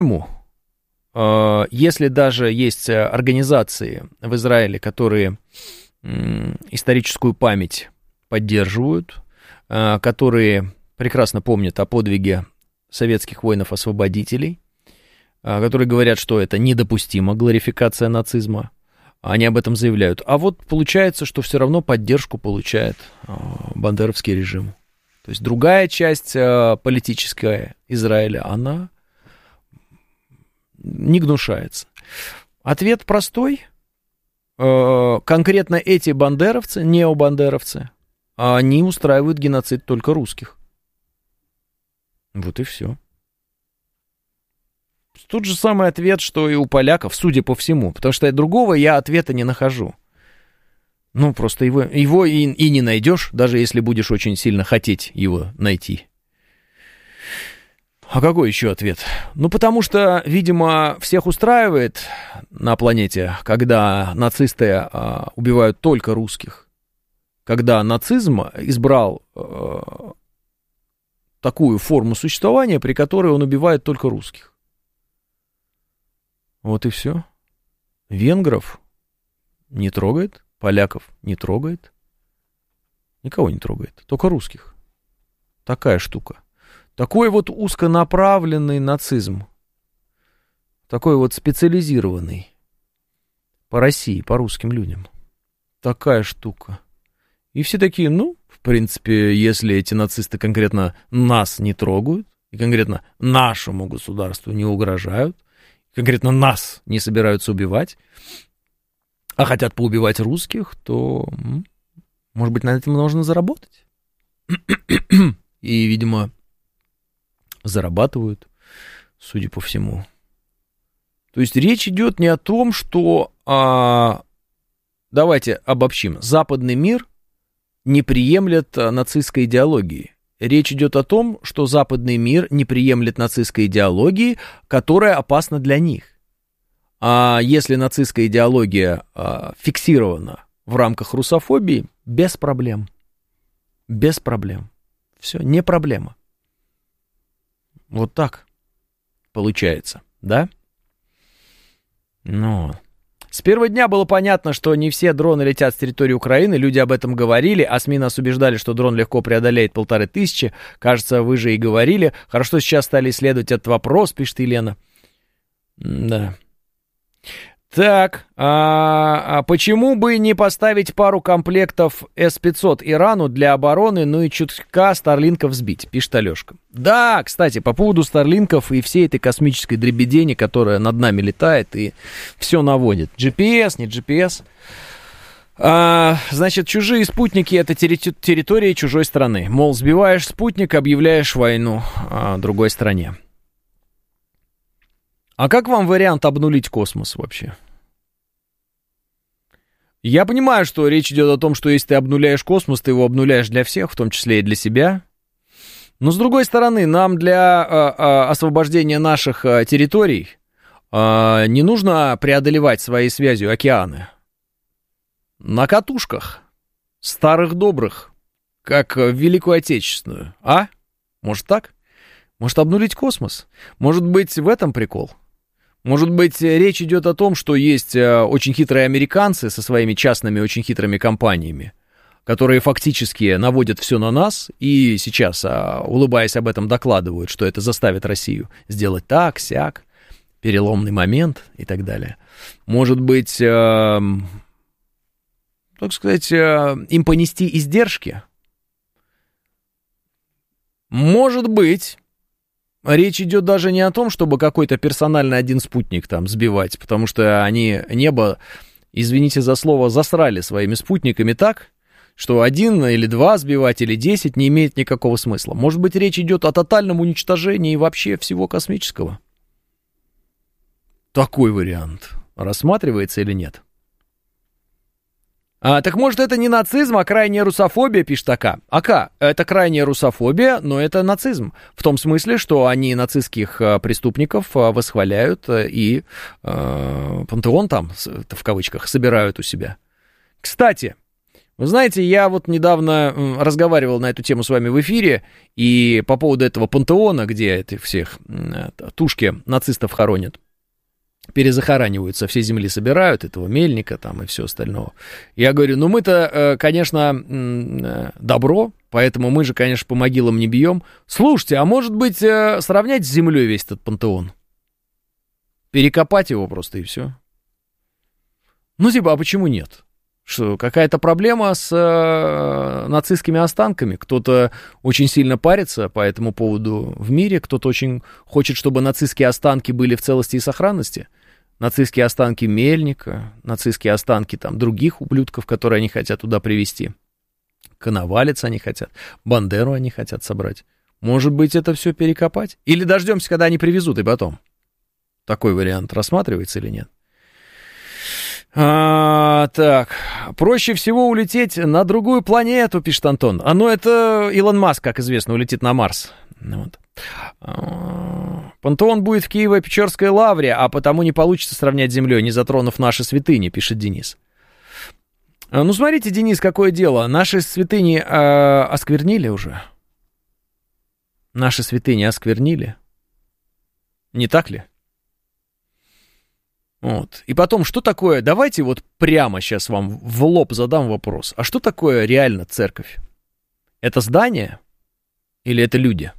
Если даже есть организации в Израиле, которые историческую память поддерживают, которые прекрасно помнят о подвиге советских воинов-освободителей, которые говорят, что это недопустимо, глорификация нацизма, они об этом заявляют. А вот получается, что все равно поддержку получает бандеровский режим. То есть другая часть политическая Израиля, она не гнушается. Ответ простой. Конкретно эти бандеровцы, необандеровцы, они устраивают геноцид только русских. Вот и все. Тот же самый ответ, что и у поляков, судя по всему, потому что другого я ответа не нахожу. Ну, просто его и не найдешь, даже если будешь очень сильно хотеть его найти. А какой еще ответ? Ну, потому что, видимо, всех устраивает на планете, когда нацисты убивают только русских. Когда нацизм избрал такую форму существования, при которой он убивает только русских. Вот и все. Венгров не трогает, поляков не трогает, никого не трогает, только русских. Такая штука. Такой вот узконаправленный нацизм, такой вот специализированный по России, по русским людям. Такая штука. И все такие, ну, в принципе, если эти нацисты конкретно нас не трогают, и конкретно нашему государству не угрожают, конкретно нас не собираются убивать, а хотят поубивать русских, то, может быть, на этом можно заработать. И, видимо, зарабатывают, судя по всему. То есть речь идет не о том, что, давайте обобщим, западный мир не приемлет нацистской идеологии. Речь идет о том, что западный мир не приемлет нацистской идеологии, которая опасна для них. А если нацистская идеология фиксирована в рамках русофобии, без проблем. Без проблем. Все, не проблема. Вот так получается, да? Ну, с первого дня было понятно, что не все дроны летят с территории Украины, люди об этом говорили, а СМИ нас убеждали, что дрон легко преодолеет 1500. Кажется, вы же и говорили. Хорошо, сейчас стали исследовать этот вопрос, пишет Елена. Да. Так, почему бы не поставить пару комплектов С-500 Ирану для обороны, ну и чутка старлинков сбить, пишет Алешка. Да, кстати, по поводу старлинков и всей этой космической дребедени, которая над нами летает и все наводит. GPS, не GPS. Значит, чужие спутники — это территория чужой страны. Мол, сбиваешь спутник, объявляешь войну другой стране. А как вам вариант обнулить космос вообще? Я понимаю, что речь идет о том, что если ты обнуляешь космос, ты его обнуляешь для всех, в том числе и для себя. Но, с другой стороны, нам для освобождения наших территорий не нужно преодолевать своей связью океаны. На катушках, старых добрых, как в Великую Отечественную. А? Может так? Может обнулить космос? Может быть, в этом прикол? Может быть, речь идет о том, что есть очень хитрые американцы со своими частными очень хитрыми компаниями, которые фактически наводят все на нас и сейчас, улыбаясь об этом, докладывают, что это заставит Россию сделать так, сяк, переломный момент и так далее. Может быть, так сказать, им понести издержки? Может быть. Речь идет даже не о том, чтобы какой-то персональный один спутник там сбивать, потому что они небо, извините за слово, засрали своими спутниками так, что 1 или 2 сбивать или 10 не имеет никакого смысла. Может быть, речь идет о тотальном уничтожении вообще всего космического? Такой вариант рассматривается или нет? Так может, это не нацизм, а крайняя русофобия, пишет АК. АК, это крайняя русофобия, но это нацизм. В том смысле, что они нацистских преступников восхваляют и пантеон там, в кавычках, собирают у себя. Кстати, Вы знаете, я вот недавно разговаривал на эту тему с вами в эфире, и по поводу этого пантеона, где этих всех тушки нацистов хоронят, перезахоранивают, со всей земли собирают, этого Мельника там и все остальное. Я говорю, ну мы-то, конечно, добро, поэтому мы же, конечно, по могилам не бьем. Слушайте, а может быть, сравнять с землей весь этот пантеон? Перекопать его просто и все. Ну, типа, а почему нет? Что, какая-то проблема с нацистскими останками? Кто-то очень сильно парится по этому поводу в мире, кто-то очень хочет, чтобы нацистские останки были в целости и сохранности. Нацистские останки Мельника, нацистские останки там других ублюдков, которые они хотят туда привезти. Коновалец они хотят, Бандеру они хотят собрать. Может быть, это все перекопать? Или дождемся, когда они привезут, и потом? Такой вариант рассматривается или нет? Так, проще всего улететь на другую планету, пишет Антон. Ну, это Илон Маск, как известно, улетит на Марс. Вот. Пантеон будет в Киево-Печерской лавре, а потому не получится сравнять с землей, не затронув наши святыни, пишет Денис. Ну, смотрите, Денис, какое дело. Наши святыни осквернили уже. Наши святыни осквернили. Не так ли? Вот. И потом, что такое, давайте вот прямо сейчас вам в лоб задам вопрос. А что такое реально церковь? Это здание или это люди?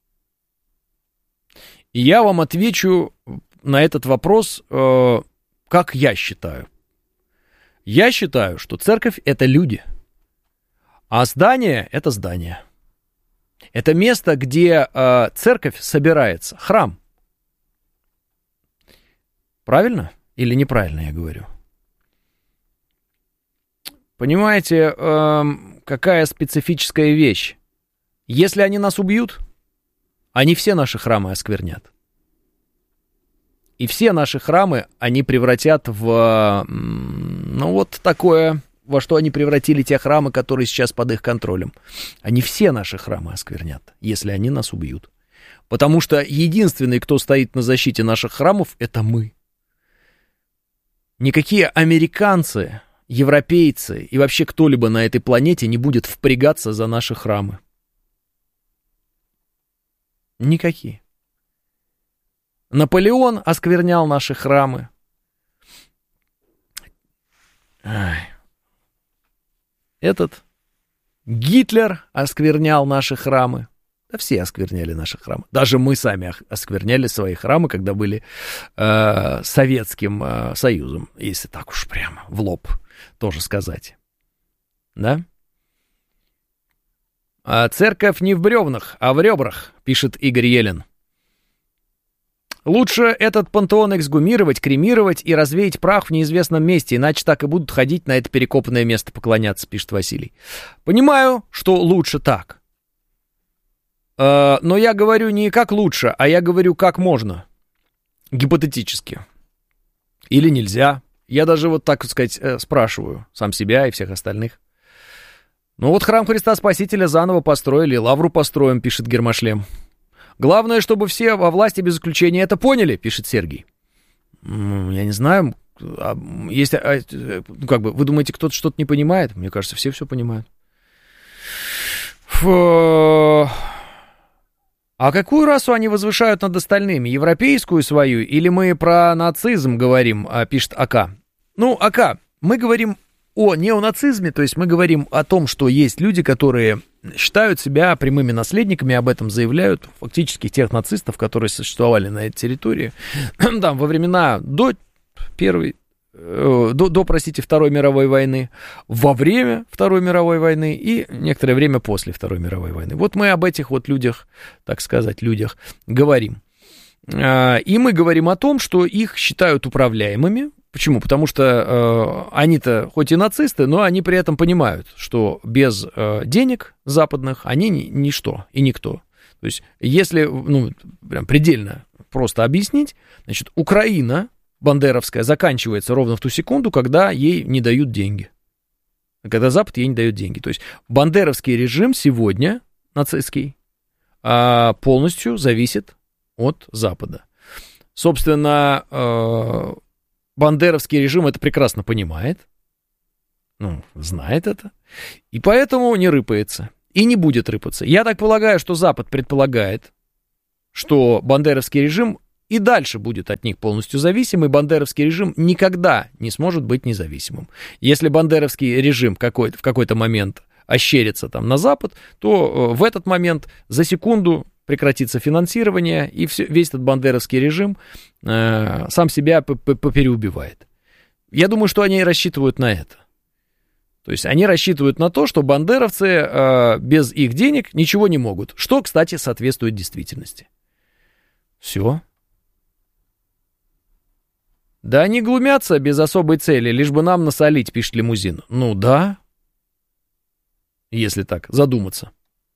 И я вам отвечу на этот вопрос, как я считаю. Я считаю, что церковь — это люди, а здание — это здание. Это место, где церковь собирается, храм. Правильно или неправильно я говорю? Понимаете, какая специфическая вещь? Если они нас убьют, они все наши храмы осквернят. И все наши храмы они превратят в, ну вот такое, во что они превратили те храмы, которые сейчас под их контролем. Они все наши храмы осквернят, если они нас убьют. Потому что единственный, кто стоит на защите наших храмов, это мы. Никакие американцы, европейцы и вообще кто-либо на этой планете не будет впрягаться за наши храмы. Никакие. Наполеон осквернял наши храмы. Этот Гитлер осквернял наши храмы. Да все оскверняли наши храмы. Даже мы сами оскверняли свои храмы, когда были Советским Союзом. Если так уж прямо в лоб тоже сказать. Да? Церковь не в бревнах, а в ребрах, пишет Игорь Елен. Лучше этот пантеон эксгумировать, кремировать и развеять прах в неизвестном месте, иначе так и будут ходить на это перекопанное место поклоняться, пишет Василий. Понимаю, что лучше так. Но я говорю не как лучше, а я говорю как можно. Гипотетически. Или нельзя. Я даже вот так сказать спрашиваю сам себя и всех остальных. Ну вот храм Христа Спасителя заново построили, лавру построим, пишет Гермошлем. Главное, чтобы все во власти без исключения это поняли, пишет Сергей. Я не знаю, если, как бы, вы думаете, кто-то что-то не понимает? Мне кажется, все понимают. А какую расу они возвышают над остальными? Европейскую свою? Или мы про нацизм говорим, пишет АК? Ну, АК, мы говорим о неонацизме, то есть мы говорим о том, что есть люди, которые считают себя прямыми наследниками, об этом заявляют фактически тех нацистов, которые существовали на этой территории там, во времена до Второй мировой войны, во время Второй мировой войны и некоторое время после Второй мировой войны. Вот мы об этих вот людях, так сказать, говорим. И мы говорим о том, что их считают управляемыми. Почему? Потому что они-то хоть и нацисты, но они при этом понимают, что без денег западных они ничто и никто. То есть, если прям предельно просто объяснить, значит, Украина бандеровская заканчивается ровно в ту секунду, когда ей не дают деньги. Когда Запад ей не дает деньги. То есть, бандеровский режим сегодня, нацистский, полностью зависит от Запада. Собственно, бандеровский режим это прекрасно понимает. знает это. И поэтому не рыпается. И не будет рыпаться. Я так полагаю, что Запад предполагает, что бандеровский режим и дальше будет от них полностью зависим, и бандеровский режим никогда не сможет быть независимым. Если бандеровский режим в какой-то момент ощерится там на Запад, то в этот момент за секунду прекратится финансирование, и весь этот бандеровский режим сам себя попереубивает. Я думаю, что они рассчитывают на это. То есть они рассчитывают на то, что бандеровцы без их денег ничего не могут, что, кстати, соответствует действительности. Все. Да они глумятся без особой цели, лишь бы нам насолить, пишет Лимузин. Ну да, если так задуматься.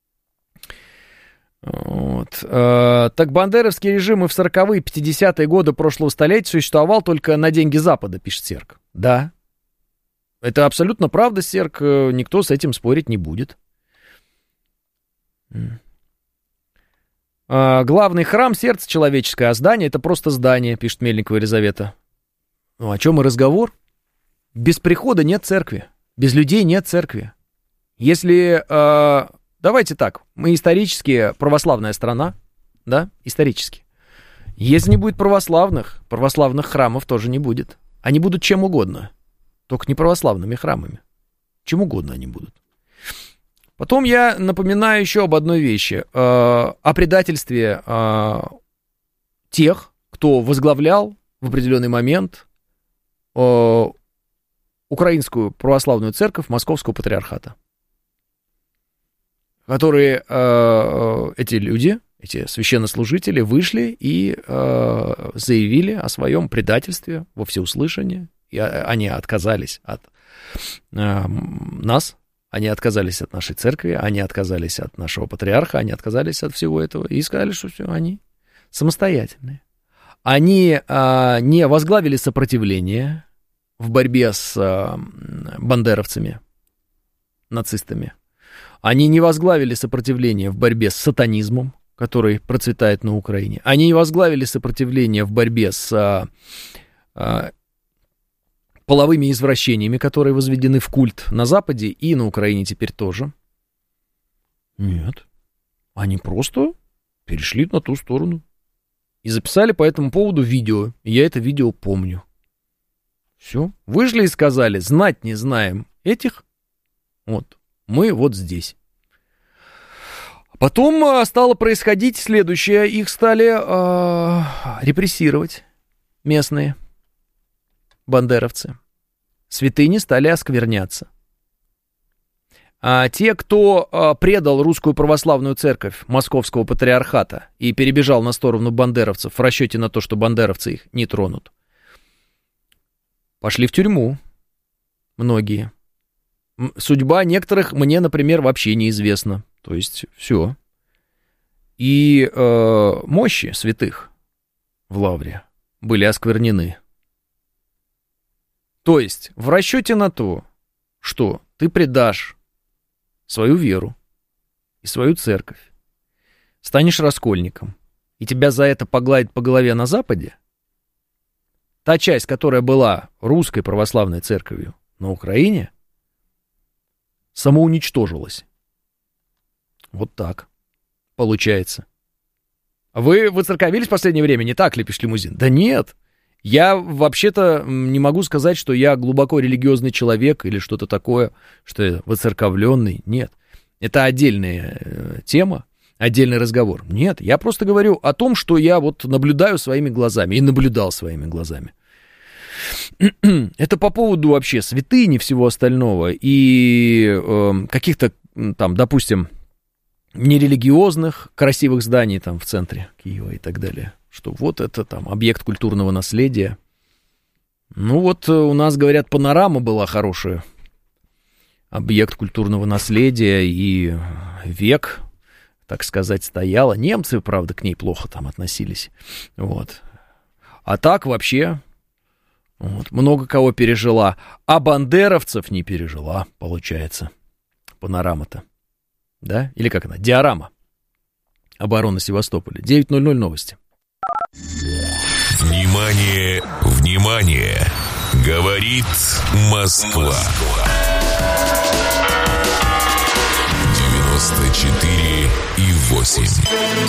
Вот. Так бандеровский режим и в 40-е, 50-е годы прошлого столетия существовал только на деньги Запада, пишет Серк. Да. Это абсолютно правда, Серк, никто с этим спорить не будет. Главный храм — сердце человеческое, а здание — это просто здание, пишет Мельникова Елизавета. Ну, о чем и разговор? Без прихода нет церкви, без людей нет церкви. Если, давайте так, мы исторически православная страна, да, исторически. Если не будет православных храмов тоже не будет. Они будут чем угодно. Только не православными храмами. Чем угодно они будут. Потом я напоминаю еще об одной вещи. О предательстве тех, кто возглавлял в определенный момент Украинскую православную церковь Московского патриархата. Которые, эти люди, эти священнослужители вышли и заявили о своем предательстве во всеуслышание. И они отказались от нас, они отказались от нашей церкви, они отказались от нашего патриарха, они отказались от всего этого и сказали, что все, они самостоятельные. Они не возглавили сопротивление в борьбе с бандеровцами, нацистами. Они не возглавили сопротивление в борьбе с сатанизмом, который процветает на Украине. Они не возглавили сопротивление в борьбе с половыми извращениями, которые возведены в культ на Западе и на Украине теперь тоже. Нет. Они просто перешли на ту сторону. И записали по этому поводу видео. И я это видео помню. Все. Вышли и сказали, знать не знаем этих. Вот. Мы вот здесь. Потом стало происходить следующее. Их стали репрессировать местные бандеровцы. Святыни стали оскверняться. А те, кто предал русскую православную церковь Московского патриархата и перебежал на сторону бандеровцев в расчете на то, что бандеровцы их не тронут, пошли в тюрьму. Многие. Судьба некоторых мне, например, вообще неизвестна. То есть все. И мощи святых в лавре были осквернены. То есть в расчете на то, что ты предашь свою веру и свою церковь, станешь раскольником, и тебя за это погладят по голове на Западе, та часть, которая была русской православной церковью на Украине, самоуничтожилась. Вот так получается. Вы воцерковились в последнее время, не так ли, пишет Лимузин? Да нет. Я вообще-то не могу сказать, что я глубоко религиозный человек или что-то такое, что я воцерковленный. Нет. Это отдельная тема, отдельный разговор. Нет, я просто говорю о том, что я вот наблюдаю своими глазами и наблюдал своими глазами. Это по поводу вообще святыни всего остального и каких-то там, допустим, нерелигиозных красивых зданий там в центре Киева и так далее. Что вот это там объект культурного наследия. Ну вот у нас, говорят, Панорама была хорошая. Объект культурного наследия и век, так сказать, стояла. Немцы, правда, к ней плохо там относились. Вот. А так вообще вот, много кого пережила. А бандеровцев не пережила, получается. Панорама-то. Да? Или как она? Диорама. Оборона Севастополя. 9:00 новости. Внимание, внимание! Говорит Москва. 94,8.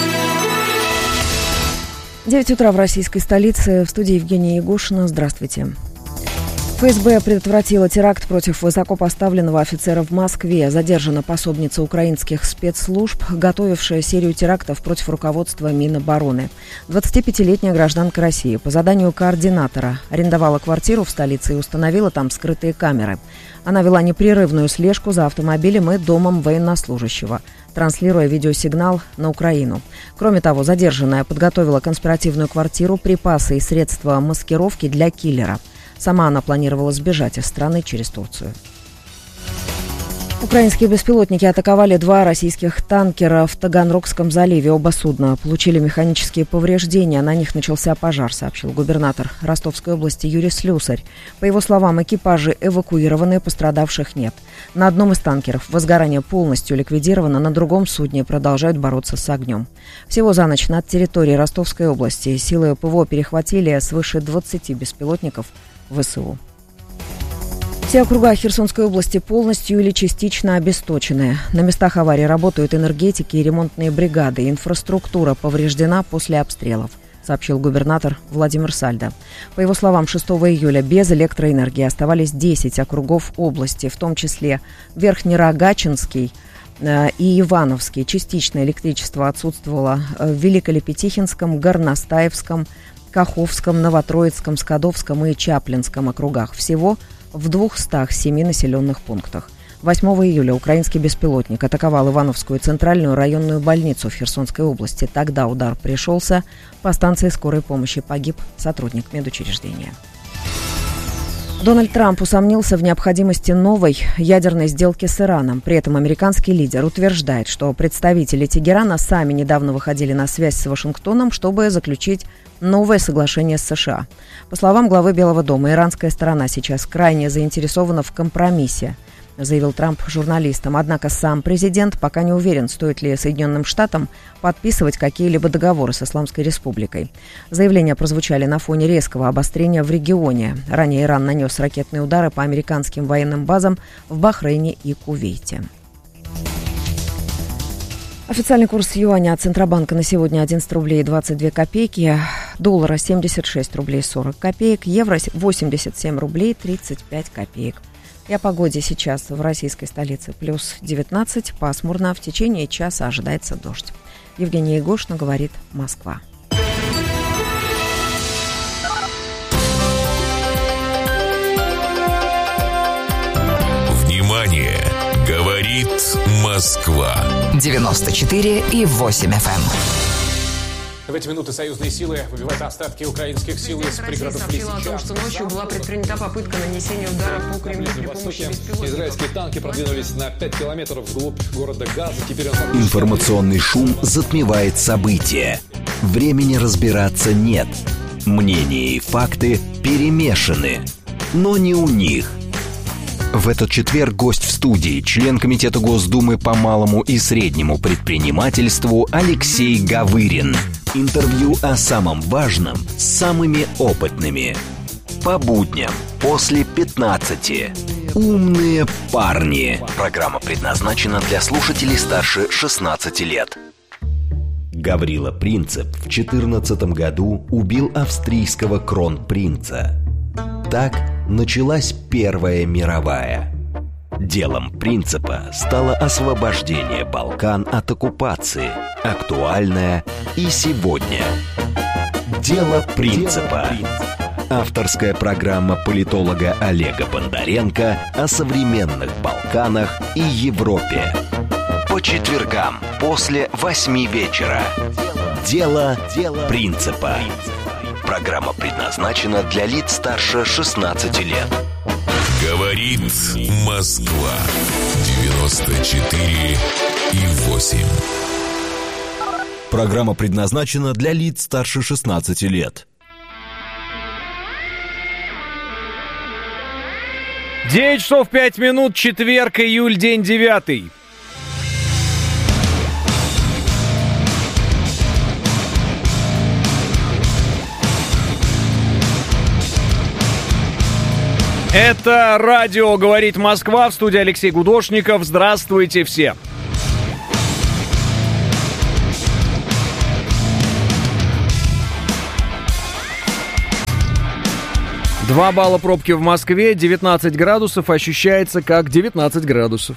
9 утра в российской столице. В студии Евгения Ягушина. Здравствуйте. ФСБ предотвратила теракт против высокопоставленного офицера в Москве. Задержана пособница украинских спецслужб, готовившая серию терактов против руководства Минобороны. 25-летняя гражданка России по заданию координатора арендовала квартиру в столице и установила там скрытые камеры. Она вела непрерывную слежку за автомобилем и домом военнослужащего, транслируя видеосигнал на Украину. Кроме того, задержанная подготовила конспиративную квартиру, припасы и средства маскировки для киллера. Сама она планировала сбежать из страны через Турцию. Украинские беспилотники атаковали 2 российских танкера в Таганрогском заливе. Оба судна получили механические повреждения. На них начался пожар, сообщил губернатор Ростовской области Юрий Слюсарь. По его словам, экипажи эвакуированы, пострадавших нет. На одном из танкеров возгорание полностью ликвидировано, на другом судне продолжают бороться с огнем. Всего за ночь над территорией Ростовской области силы ПВО перехватили свыше 20 беспилотников ВСУ. Все округа Херсонской области полностью или частично обесточены. На местах аварии работают энергетики и ремонтные бригады. Инфраструктура повреждена после обстрелов, сообщил губернатор Владимир Сальдо. По его словам, 6 июля без электроэнергии оставались 10 округов области, в том числе Верхнерогачинский и Ивановский. Частично электричество отсутствовало в Великолепетихинском, Горностаевском, Каховском, Новотроицком, Скадовском и Чаплинском округах. Всего в 207 населенных пунктах. 8 июля украинский беспилотник атаковал Ивановскую центральную районную больницу в Херсонской области. Тогда удар пришелся по станции скорой помощи. Погиб сотрудник медучреждения. Дональд Трамп усомнился в необходимости новой ядерной сделки с Ираном. При этом американский лидер утверждает, что представители Тегерана сами недавно выходили на связь с Вашингтоном, чтобы заключить новое соглашение с США. По словам главы Белого дома, иранская сторона сейчас крайне заинтересована в компромиссе, заявил Трамп журналистам. Однако сам президент пока не уверен, стоит ли Соединенным Штатам подписывать какие-либо договоры с Исламской Республикой. Заявления прозвучали на фоне резкого обострения в регионе. Ранее Иран нанес ракетные удары по американским военным базам в Бахрейне и Кувейте. Официальный курс юаня от Центробанка на сегодня 11 рублей 22 копейки, доллара 76 рублей 40 копеек, евро 87 рублей 35 копеек. И о погоде сейчас в российской столице плюс 19, пасмурно, в течение часа ожидается дождь. Евгения Ягушина, говорит Москва. Внимание! Говорит Москва. 94,8 FM. В эти минуты союзные силы выбивают остатки украинских сил из пригородов Лисичанска. Сообщила о том, что ночью была предпринята попытка нанесения удара по Кремлю при помощи беспилотников. Израильские танки продвинулись на 5 километров вглубь города Газа. Теперь Информационный шум затмевает события. Времени разбираться нет. Мнения и факты перемешаны. Но не у них. В этот четверг гость в студии, член Комитета Госдумы по малому и среднему предпринимательству Алексей Гавырин. Интервью о самом важном с самыми опытными. По будням после 15. Умные парни. Программа предназначена для слушателей старше 16 лет. Гаврила Принцип в 2014 году убил австрийского кронпринца. Так началась Первая мировая. Делом Принципа стало освобождение Балкан от оккупации, актуальное и сегодня. Дело Принципа. Авторская программа политолога Олега Бондаренко о современных Балканах и Европе. По четвергам после 8 вечера. Дело Принципа. Программа предназначена для лиц старше 16 лет. Говорит Москва. 94,8. Программа предназначена для лиц старше 16 лет. 9 часов 5 минут, четверг, июль, день 9. Это радио «Говорит Москва», в студии Алексей Гудошников. Здравствуйте все. Два балла пробки в Москве, 19 градусов, ощущается как 19 градусов.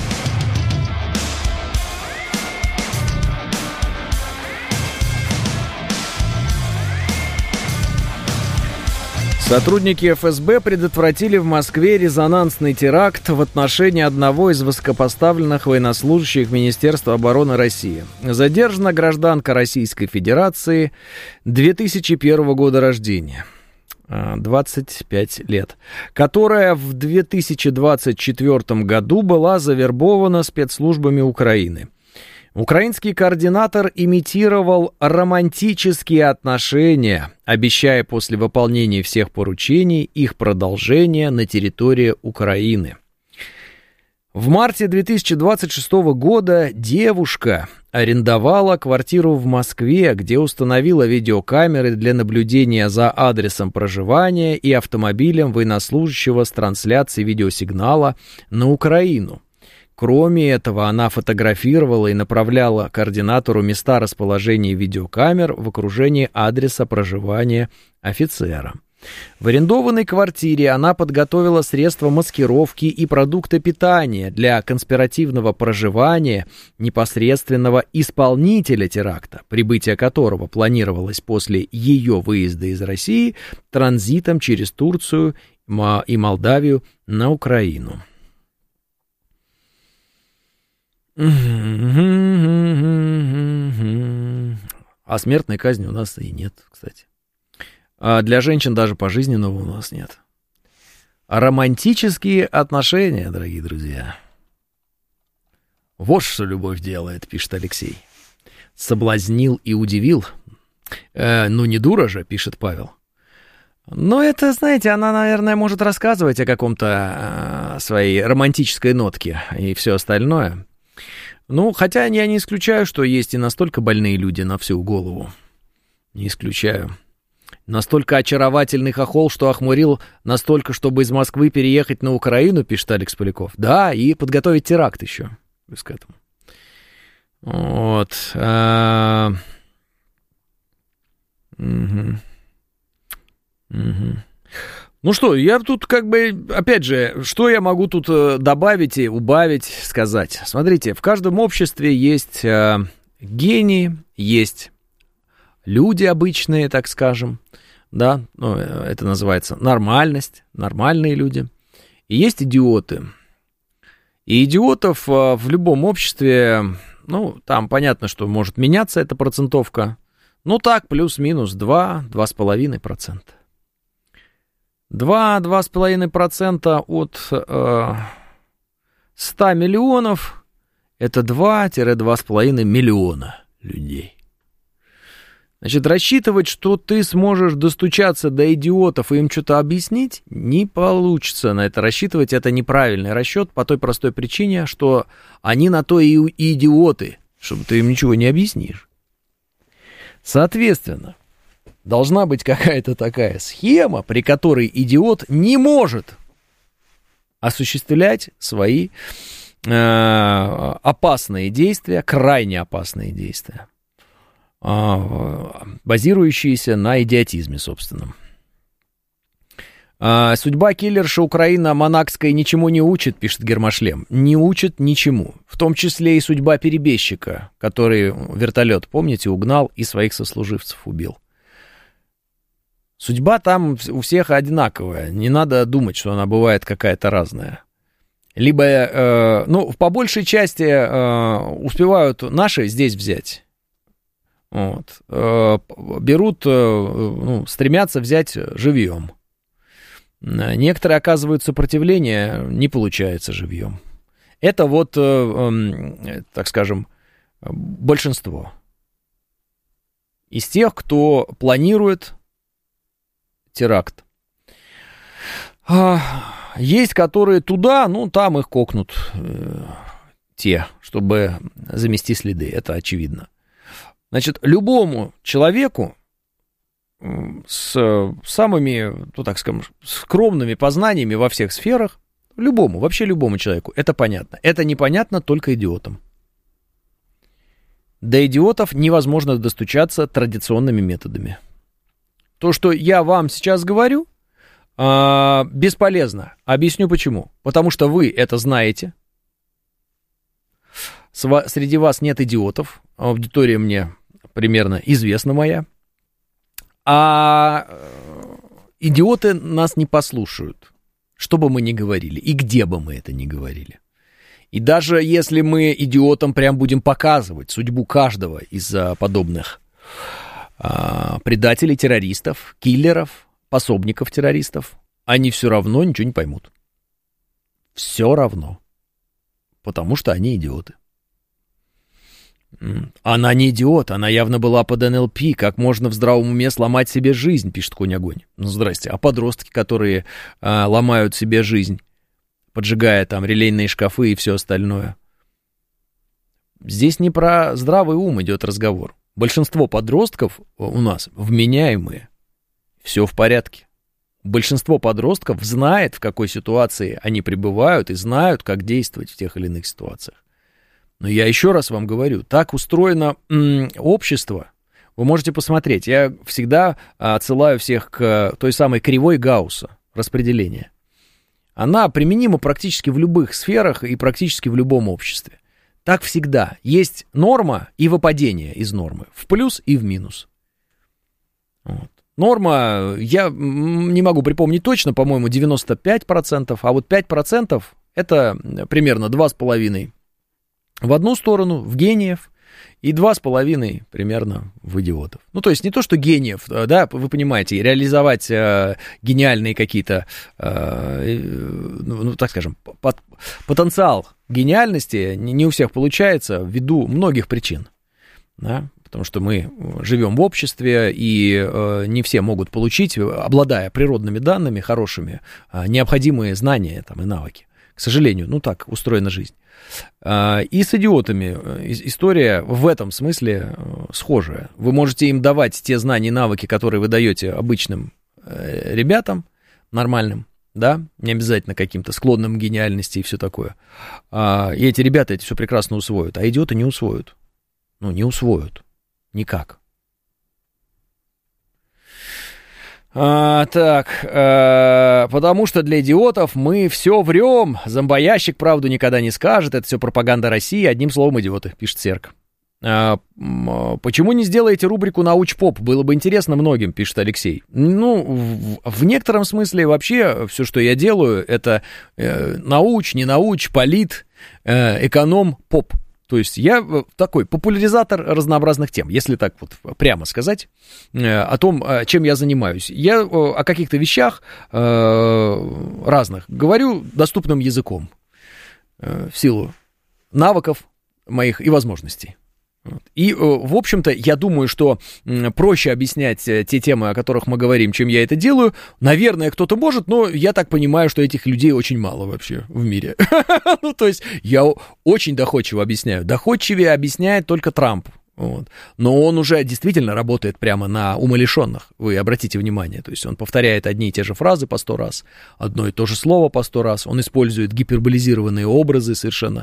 Сотрудники ФСБ предотвратили в Москве резонансный теракт в отношении одного из высокопоставленных военнослужащих Министерства обороны России. Задержана гражданка Российской Федерации 2001 года рождения, 25 лет, которая в 2024 году была завербована спецслужбами Украины. Украинский координатор имитировал романтические отношения, обещая после выполнения всех поручений их продолжение на территории Украины. В марте 2026 года девушка арендовала квартиру в Москве, где установила видеокамеры для наблюдения за адресом проживания и автомобилем военнослужащего с трансляцией видеосигнала на Украину. Кроме этого, она фотографировала и направляла координатору места расположения видеокамер в окружении адреса проживания офицера. В арендованной квартире она подготовила средства маскировки и продукты питания для конспиративного проживания непосредственного исполнителя теракта, прибытие которого планировалось после ее выезда из России транзитом через Турцию и Молдавию на Украину. А смертной казни у нас и нет, кстати. А для женщин даже пожизненного у нас нет. А романтические отношения, дорогие друзья. Вот что любовь делает, пишет Алексей. Соблазнил и удивил. Ну, не дура же, пишет Павел. Но это, знаете, она, наверное, может рассказывать о каком-то своей романтической нотке и все остальное. Ну, хотя я не исключаю, что есть и настолько больные люди на всю голову. Не исключаю. Настолько очаровательный хохол, что охмурил настолько, чтобы из Москвы переехать на Украину, пишет Алекс Поляков. Да, и подготовить теракт еще. Плюс к этому. Вот. Ну что, я тут как бы, опять же, что я могу тут добавить и убавить, сказать? Смотрите, в каждом обществе есть гении, есть люди обычные, так скажем, да, ну, это называется нормальность, нормальные люди, и есть идиоты. И идиотов в любом обществе, ну, там понятно, что может меняться эта процентовка, ну так, плюс-минус 2-2,5%. 2-2,5% от 100 миллионов – это 2-2,5 миллиона людей. Значит, рассчитывать, что ты сможешь достучаться до идиотов и им что-то объяснить, не получится на это рассчитывать. Это неправильный расчет по той простой причине, что они на то и идиоты, чтобы ты им ничего не объяснишь. Соответственно, должна быть какая-то такая схема, при которой идиот не может осуществлять свои опасные действия, крайне опасные действия, базирующиеся на идиотизме собственном. Судьба киллерши Украина Монакской ничему не учит, пишет Гермошлем. Не учит ничему. В том числе и судьба перебежчика, который вертолет, помните, угнал и своих сослуживцев убил. Судьба там у всех одинаковая. Не надо думать, что она бывает какая-то разная. Либо, ну, по большей части успевают наши здесь взять. Вот. Берут, ну, стремятся взять живьем. Некоторые оказывают сопротивление, не получается живьем. Это вот, так скажем, большинство. Из тех, кто планирует теракт. Есть, которые туда, ну, там их кокнут те, чтобы замести следы, это очевидно. Значит, любому человеку с самыми, ну так скажем, скромными познаниями во всех сферах, вообще любому человеку, это понятно. Это непонятно только идиотам. До идиотов невозможно достучаться традиционными методами. То, что я вам сейчас говорю, бесполезно. Объясню почему. Потому что вы это знаете. Среди вас нет идиотов. Аудитория мне примерно известна моя. А идиоты нас не послушают, что бы мы ни говорили и где бы мы это ни говорили. И даже если мы идиотам прям будем показывать судьбу каждого из подобных предателей, террористов, киллеров, пособников террористов, они все равно ничего не поймут. Все равно. Потому что они идиоты. Она не идиот, она явно была под НЛП. Как можно в здравом уме сломать себе жизнь, пишет Конь-Огонь. Ну, здрасте. А подростки, которые ломают себе жизнь, поджигая там релейные шкафы и все остальное. Здесь не про здравый ум идет разговор. Большинство подростков у нас вменяемые. Все в порядке. Большинство подростков знает, в какой ситуации они пребывают, и знают, как действовать в тех или иных ситуациях. Но я еще раз вам говорю, так устроено общество. Вы можете посмотреть. Я всегда отсылаю всех к той самой кривой Гаусса распределения. Она применима практически в любых сферах и практически в любом обществе. Так всегда. Есть норма и выпадение из нормы. В плюс и в минус. Вот. Норма, я не могу припомнить точно, по-моему, 95%, а вот 5% это примерно 2,5% в одну сторону, в гениев, и 2,5% примерно в идиотов. Ну, то есть не то, что гениев, да, вы понимаете, реализовать гениальные какие-то, ну, так скажем, потенциал гениальности не у всех получается ввиду многих причин, да, потому что мы живем в обществе, и не все могут получить, обладая природными данными хорошими, необходимые знания там, и навыки. К сожалению, ну так устроена жизнь. И с идиотами история в этом смысле схожая. Вы можете им давать те знания и навыки, которые вы даете обычным ребятам, нормальным, да, не обязательно каким-то склонным к гениальности и все такое. И эти ребята это все прекрасно усвоят, а идиоты не усвоят. Ну, не усвоят. Никак. Так, потому что для идиотов мы все врем. Зомбоящик правду никогда не скажет. Это все пропаганда России. Одним словом, идиоты, пишет Серк. Почему не сделаете рубрику «Науч-поп»? Было бы интересно многим, пишет Алексей. Ну, в некотором смысле вообще все, что я делаю, это науч, не науч, полит, эконом, поп. То есть я такой популяризатор разнообразных тем, если так вот прямо сказать, о том, чем я занимаюсь. Я о каких-то вещах разных говорю доступным языком в силу навыков моих и возможностей. И, в общем-то, я думаю, что проще объяснять те темы, о которых мы говорим, чем я это делаю. Наверное, кто-то может, но я так понимаю, что этих людей очень мало вообще в мире. Ну, то есть, я очень доходчиво объясняю. Доходчивее объясняет только Трамп. Вот. Но он уже действительно работает прямо на умалишенных, вы обратите внимание. То есть он повторяет одни и те же фразы по 100 раз, одно и то же слово по 100 раз. Он использует гиперболизированные образы, совершенно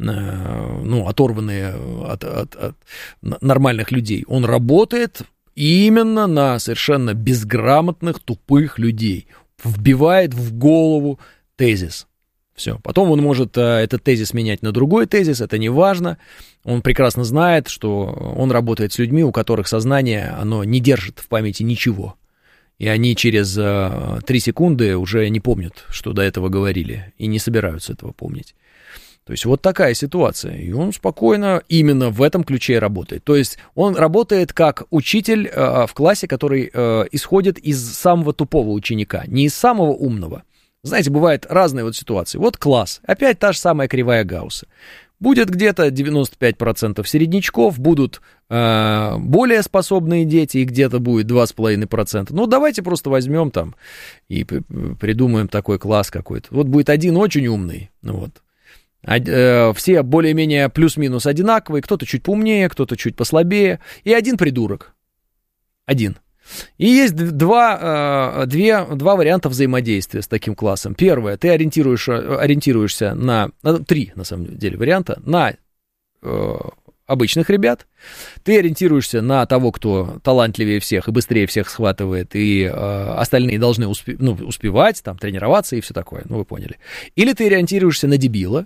оторванные от нормальных людей. Он работает именно на совершенно безграмотных, тупых людей. Вбивает в голову тезис. Все. Потом он может этот тезис менять на другой тезис, это не важно. Он прекрасно знает, что он работает с людьми, у которых сознание, оно не держит в памяти ничего. И они через 3 секунды уже не помнят, что до этого говорили, и не собираются этого помнить. То есть вот такая ситуация. И он спокойно именно в этом ключе работает. То есть он работает как учитель в классе, который исходит из самого тупого ученика, не из самого умного. Знаете, бывают разные вот ситуации. Вот класс, опять та же самая кривая Гаусса. Будет где-то 95% середнячков, будут более способные дети, и где-то будет 2,5%. Ну, давайте просто возьмем там и придумаем такой класс какой-то. Вот будет один очень умный, вот. Все более-менее плюс-минус одинаковые, кто-то чуть поумнее, кто-то чуть послабее, и один придурок. Один. И есть два варианта взаимодействия с таким классом. Первое, ты ориентируешься на... Три, на самом деле, варианта. На обычных ребят. Ты ориентируешься на того, кто талантливее всех и быстрее всех схватывает, и остальные должны успевать, там, тренироваться и все такое. Ну, вы поняли. Или ты ориентируешься на дебила.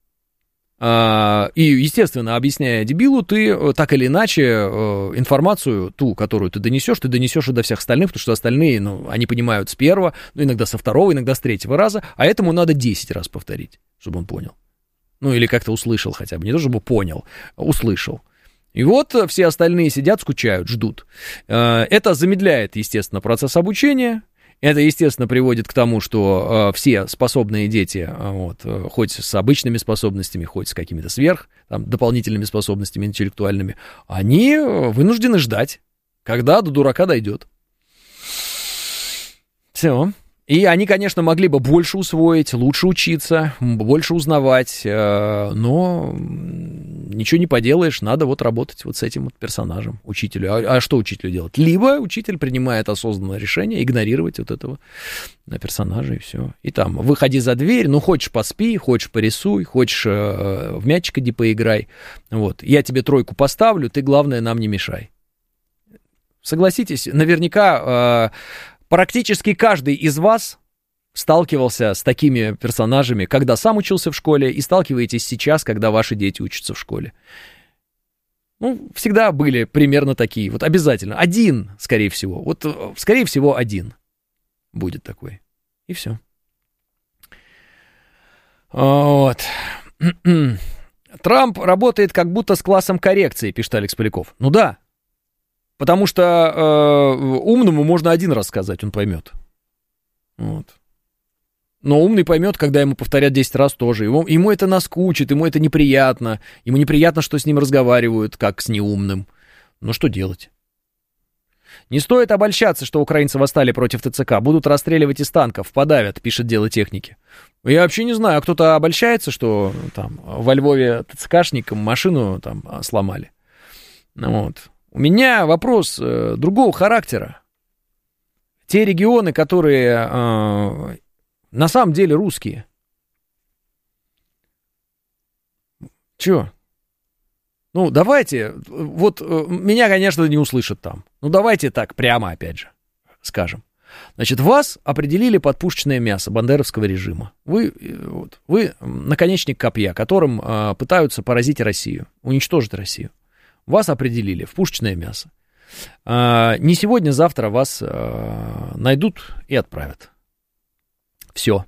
И, естественно, объясняя дебилу, ты так или иначе информацию, ту, которую ты донесешь и до всех остальных, потому что остальные, они понимают с первого, иногда со второго, иногда с третьего раза, а этому надо 10 раз повторить, чтобы он понял. Или как-то услышал хотя бы, не то чтобы понял, услышал. И вот все остальные сидят, скучают, ждут. Это замедляет, естественно, процесс обучения. Это, естественно, приводит к тому, что все способные дети, хоть с обычными способностями, хоть с какими-то дополнительными способностями интеллектуальными, они вынуждены ждать, когда до дурака дойдет. Все. И они, конечно, могли бы больше усвоить, лучше учиться, больше узнавать, но ничего не поделаешь, надо работать с этим персонажем, учителю. А что учителю делать? Либо учитель принимает осознанное решение игнорировать этого персонажа, и все. И там, выходи за дверь, хочешь поспи, хочешь порисуй, хочешь в мячик иди поиграй. Я тебе 3 поставлю, ты, главное, нам не мешай. Согласитесь, наверняка... Практически каждый из вас сталкивался с такими персонажами, когда сам учился в школе, и сталкиваетесь сейчас, когда ваши дети учатся в школе. Всегда были примерно такие. Обязательно. Один, скорее всего. Скорее всего, один будет такой. И все. Трамп работает как будто с классом коррекции, пишет Алекс Поляков. Да. Потому что умному можно 1 раз сказать, он поймет. Но умный поймет, когда ему повторят 10 раз тоже. Ему это наскучит, ему это неприятно. Ему неприятно, что с ним разговаривают, как с неумным. Но что делать? Не стоит обольщаться, что украинцы восстали против ТЦК. Будут расстреливать из танков, подавят, пишет Дело техники. Я вообще не знаю, кто-то обольщается, что там во Львове ТЦКшникам машину там сломали. У меня вопрос другого характера. Те регионы, которые на самом деле русские. Чё? Давайте, меня, конечно, не услышат там. Давайте так, прямо опять же, скажем. Значит, вас определили под пушечное мясо бандеровского режима. Вы наконечник копья, которым пытаются поразить Россию, уничтожить Россию. Вас определили в пушечное мясо. Не сегодня, завтра вас найдут и отправят. Все.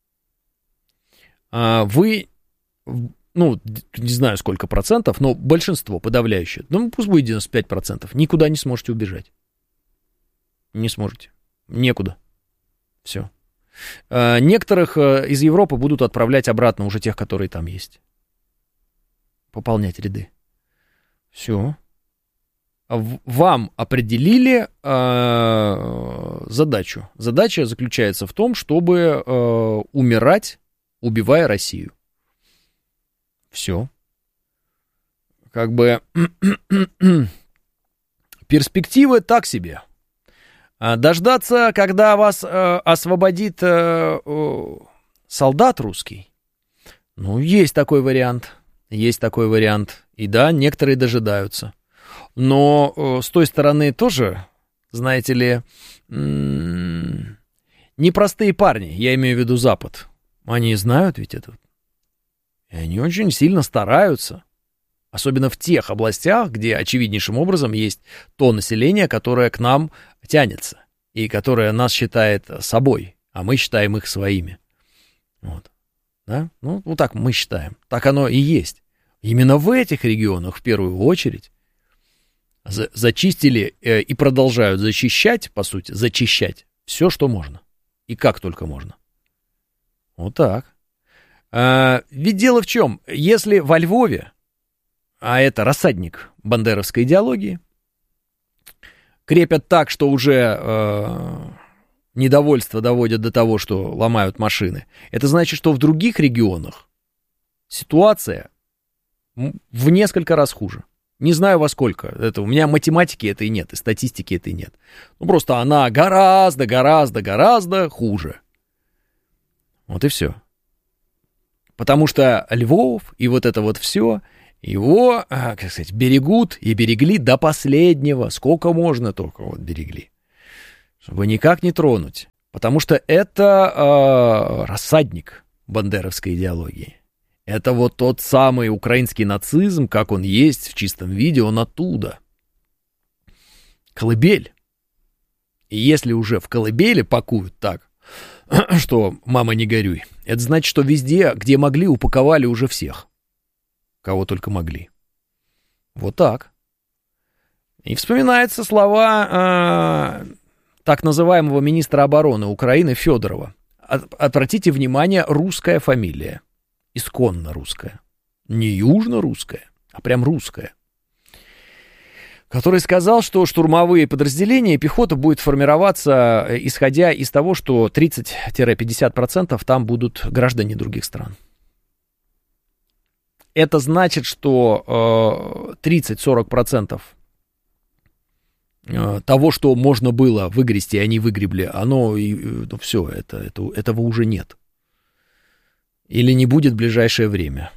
Вы, не знаю сколько процентов, но большинство подавляющее, пусть будет 95%, никуда не сможете убежать. Не сможете. Некуда. Все. Некоторых из Европы будут отправлять обратно, уже тех, которые там есть. Пополнять ряды. Все. Вам определили задачу. Задача заключается в том, чтобы умирать, убивая Россию. Все. Перспективы так себе. Дождаться, когда вас освободит солдат русский. Есть такой вариант. Есть такой вариант. И да, некоторые дожидаются. Но с той стороны тоже, знаете ли, непростые парни, я имею в виду Запад. Они знают ведь это. И они очень сильно стараются. Особенно в тех областях, где очевиднейшим образом есть то население, которое к нам тянется. И которое нас считает собой, а мы считаем их своими. Да? Так мы считаем. Так оно и есть. Именно в этих регионах, в первую очередь, зачистили и продолжают зачищать, по сути, зачищать все, что можно. И как только можно. Так. Ведь дело в чем? Если во Львове, а это рассадник бандеровской идеологии, крепят так, что уже недовольство доводят до того, что ломают машины, это значит, что в других регионах ситуация в несколько раз хуже. Не знаю во сколько. Это, у меня математики этой нет, и статистики этой нет. Ну, просто она гораздо хуже. Вот и все. Потому что Львов и вот это вот все, его, как сказать, берегут и берегли до последнего. Сколько можно только вот берегли. Чтобы никак не тронуть. Потому что это рассадник бандеровской идеологии. Это вот тот самый украинский нацизм, как он есть в чистом виде, он оттуда. Колыбель. И если уже в колыбели пакуют так, что «мама, не горюй», это значит, что везде, где могли, упаковали уже всех. Кого только могли. Вот так. И вспоминаются слова так называемого министра обороны Украины Федорова. Обратите внимание, русская фамилия. Исконно русская. Не южно-русская, а прям русская. Который сказал, что штурмовые подразделения, пехота будет формироваться, исходя из того, что 30-50% там будут граждане других стран. Это значит, что 30-40% того, что можно было выгрести, они выгребли, оно, ну, все, этого уже нет. Или не будет в ближайшее время.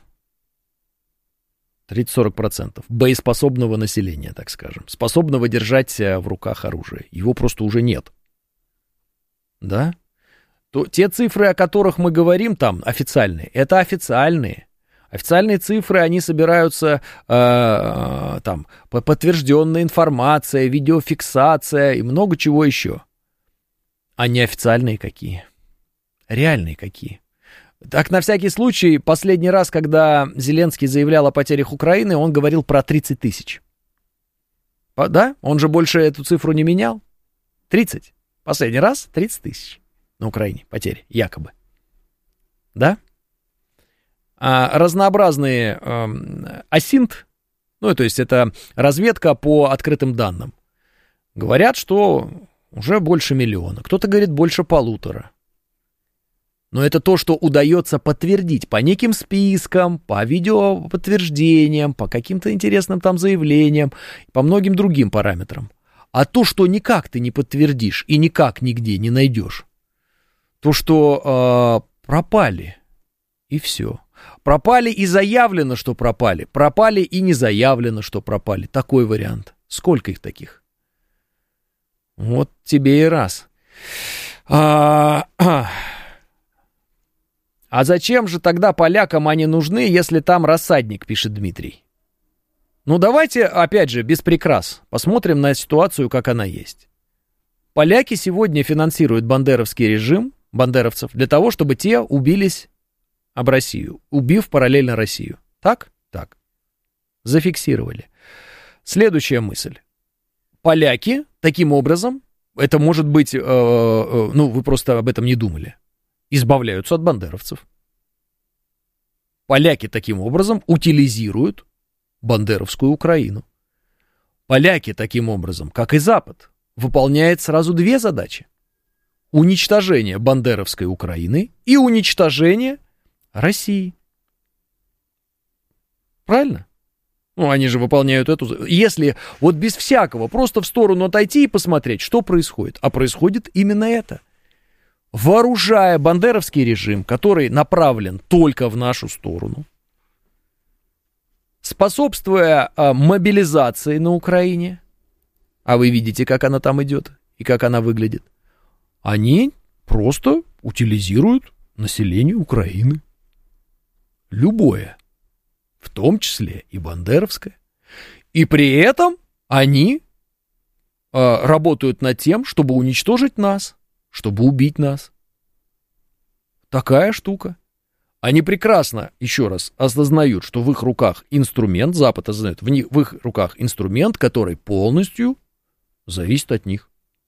30-40% боеспособного населения, так скажем, способного держать в руках оружие. Его просто уже нет. Да? То те цифры, о которых мы говорим там, официальные, это официальные. Официальные цифры, они собираются там, подтвержденная информация, видеофиксация и много чего еще. А неофициальные какие? Реальные какие? Так, на всякий случай, последний раз, когда Зеленский заявлял о потерях Украины, он говорил про 30 тысяч. Да? Он же больше эту цифру не менял. 30. Последний раз 30 тысяч на Украине потери, якобы. Да? А разнообразные АСИНТ, ну, то есть это разведка по открытым данным, говорят, что уже больше 1 миллиона. Кто-то говорит больше 1,5. Но это то, что удается подтвердить по неким спискам, по видеоподтверждениям, по каким-то интересным там заявлениям, по многим другим параметрам. А то, что никак ты не подтвердишь и никак нигде не найдешь, то, что пропали, и все. Пропали и заявлено, что пропали. Пропали и не заявлено, что пропали. Такой вариант. Сколько их таких? Вот тебе и раз. А зачем же тогда полякам они нужны, если там рассадник, пишет Дмитрий. Ну давайте, опять же, без прикрас, посмотрим на ситуацию, как она есть. Поляки сегодня финансируют бандеровский режим, бандеровцев, для того, чтобы те убились об Россию, убив параллельно Россию. Так? Так. Зафиксировали. Следующая мысль. Поляки таким образом, это может быть, ну вы просто об этом не думали, избавляются от бандеровцев. Поляки таким образом утилизируют бандеровскую Украину. Поляки таким образом, как и Запад, выполняют сразу 2 задачи. Уничтожение бандеровской Украины и уничтожение России. Правильно? Ну, они же выполняют эту... Если вот без всякого, просто в сторону отойти и посмотреть, что происходит. А происходит именно это. Вооружая бандеровский режим, который направлен только в нашу сторону, способствуя мобилизации на Украине, а вы видите, как она там идет и как она выглядит, они просто утилизируют население Украины. Любое, в том числе и бандеровское. И при этом они работают над тем, чтобы уничтожить нас, чтобы убить нас. Такая штука. Они прекрасно, еще раз, осознают, что в их руках инструмент, Запад осознает, в их руках инструмент, который полностью зависит от них.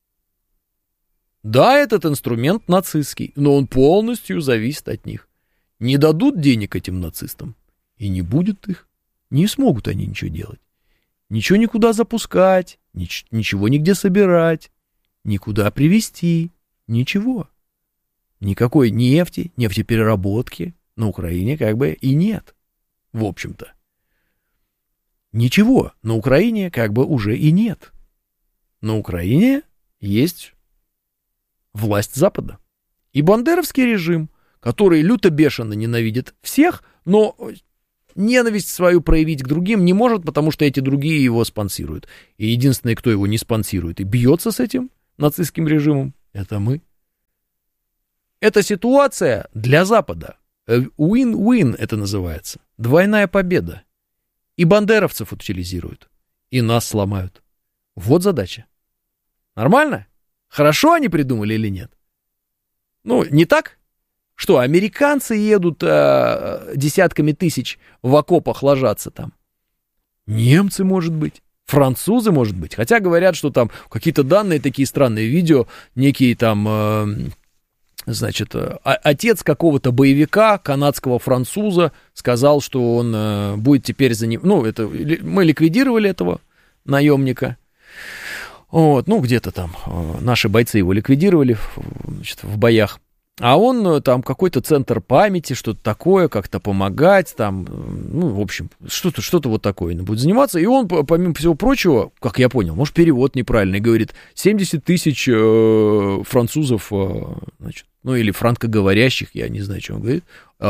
Да, этот инструмент нацистский, но он полностью зависит от них. Не дадут денег этим нацистам, и не будет их. Не смогут они ничего делать. Ничего никуда запускать, ничего нигде собирать, никуда привезти. Ничего. Никакой нефти, нефтепереработки на Украине как бы и нет. В общем-то. ничего. На Украине как бы уже и нет. На Украине есть власть Запада. И бандеровский режим, который люто-бешено ненавидит всех, но ненависть свою проявить к другим не может, потому что эти другие его спонсируют. И единственный, кто его не спонсирует и бьется с этим нацистским режимом, это мы. Эта ситуация для Запада. Win-win это называется. Двойная победа. И бандеровцев утилизируют, и нас сломают. Вот задача. Нормально? Хорошо они придумали или нет? Ну, не так? Что, американцы едут десятками тысяч в окопах ложатся там? Немцы, может быть. Французы, может быть. Хотя говорят, что там какие-то данные, такие странные видео, некие там, значит, отец какого-то боевика, канадского француза, сказал, что он будет теперь за ним... Ну, это, мы ликвидировали этого наемника. Вот, ну, где-то там наши бойцы его ликвидировали, значит, в боях. А он там какой-то центр памяти, что-то такое, как-то помогать, там, ну, в общем, что-то вот такое будет заниматься. И он, помимо всего прочего, как я понял, может, перевод неправильный, говорит, 70 тысяч французов, значит, ну, или франкоговорящих, я не знаю, что он говорит,